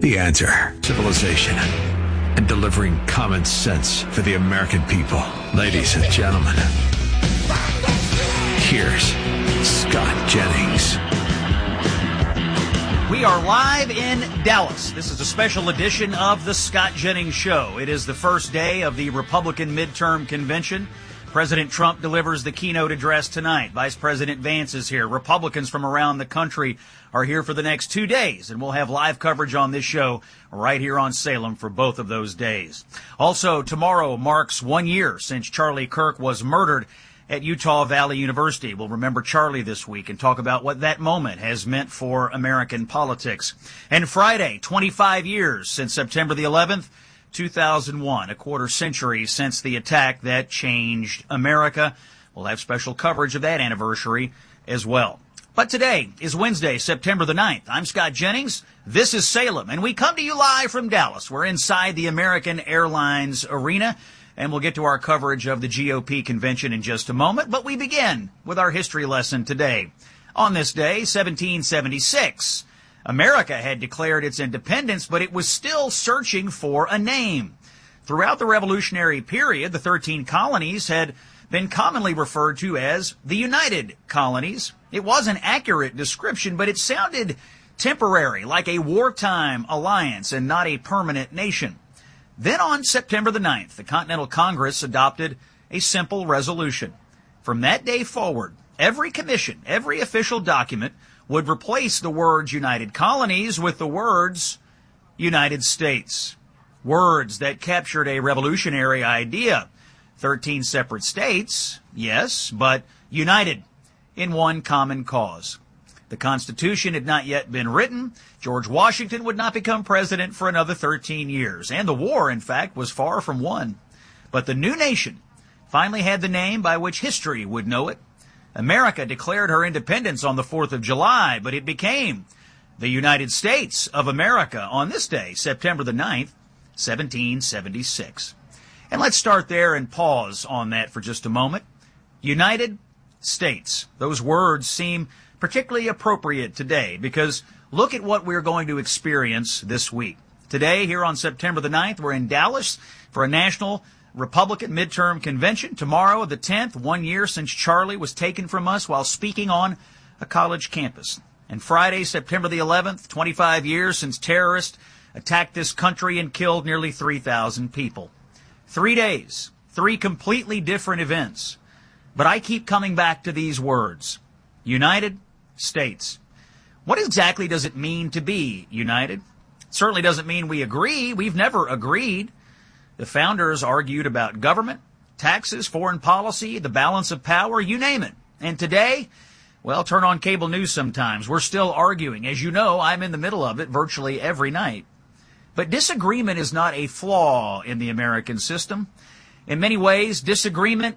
the answer. Civilization and delivering common sense for the American people. Ladies and gentlemen, here's Scott Jennings. We are live in Dallas. This is a special edition of the Scott Jennings Show. It is the first day of the Republican midterm convention. President Trump delivers the keynote address tonight. Vice President Vance is here. Republicans from around the country are here for the next 2 days, and we'll have live coverage on this show right here on Salem for both of those days. Also, tomorrow marks 1 year since Charlie Kirk was murdered at Utah Valley University. We'll remember Charlie this week and talk about what that moment has meant for American politics. And Friday, 25 years since September the 11th, 2001, a quarter century since the attack that changed America. We'll have special coverage of that anniversary as well. But today is Wednesday, September the 9th. I'm Scott Jennings. This is Salem, and we come to you live from Dallas. We're inside the American Airlines Arena, and we'll get to our coverage of the GOP convention in just a moment. But we begin with our history lesson today. On this day, 1776, America had declared its independence, but it was still searching for a name. Throughout the Revolutionary period, the 13 colonies had been commonly referred to as the United Colonies. It was an accurate description, but it sounded temporary, like a wartime alliance and not a permanent nation. Then on September the 9th, the Continental Congress adopted a simple resolution. From that day forward, every commission, every official document would replace the words United Colonies with the words United States. Words that captured a revolutionary idea. 13 separate states, yes, but united in one common cause. The Constitution had not yet been written. George Washington would not become president for another 13 years. And the war, in fact, was far from won. But the new nation finally had the name by which history would know it. America declared her independence on the 4th of July, but it became the United States of America on this day, September the 9th, 1776. And let's start there and pause on that for just a moment. United States. Those words seem particularly appropriate today because look at what we're going to experience this week. Today, here on September the 9th, we're in Dallas for a national Republican midterm convention. Tomorrow, the 10th, 1 year since Charlie was taken from us while speaking on a college campus. And Friday, September the 11th, 25 years since terrorists attacked this country and killed nearly 3,000 people. 3 days, 3 completely different events. But I keep coming back to these words. United States. What exactly does it mean to be united? It certainly doesn't mean we agree. We've never agreed. The founders argued about government, taxes, foreign policy, the balance of power, you name it. And today, well, turn on cable news sometimes. We're still arguing. As you know, I'm in the middle of it virtually every night. But disagreement is not a flaw in the American system. In many ways, disagreement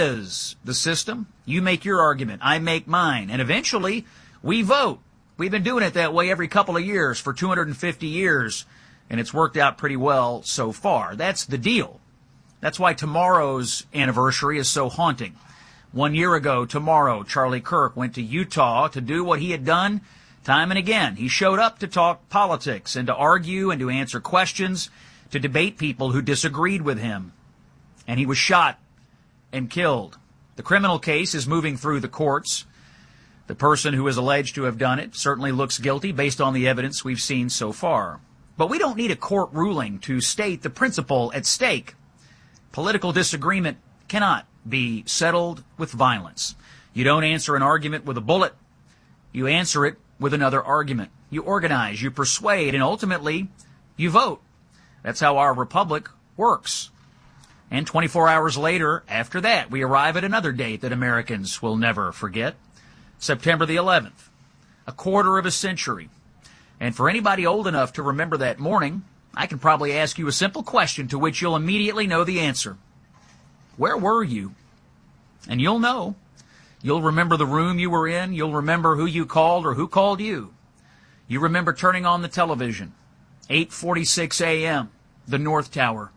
is the system. You make your argument, I make mine, and eventually we vote. We've been doing it that way every couple of years for 250 years, and it's worked out pretty well so far. That's the deal. That's why tomorrow's anniversary is so haunting. 1 year ago tomorrow, Charlie Kirk went to Utah to do what he had done time and again. He showed up to talk politics and to argue and to answer questions, to debate people who disagreed with him. And he was shot and killed. The criminal case is moving through the courts. The person who is alleged to have done it certainly looks guilty based on the evidence we've seen so far. But we don't need a court ruling to state the principle at stake. Political disagreement cannot be settled with violence. You don't answer an argument with a bullet. You answer it with another argument. You organize, you persuade, and ultimately, you vote. That's how our republic works. And 24 hours later, after that, we arrive at another date that Americans will never forget. September the 11th, a quarter of a century. And for anybody old enough to remember that morning, I can probably ask you a simple question to which you'll immediately know the answer. Where were you? And you'll know. You'll remember the room you were in. You'll remember who you called or who called you. You remember turning on the television. 8:46 a.m., the North Tower.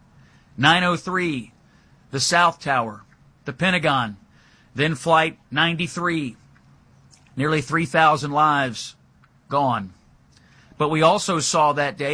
9:03, the South Tower, the Pentagon. Then Flight 93. Nearly 3,000 lives gone. But we also saw that day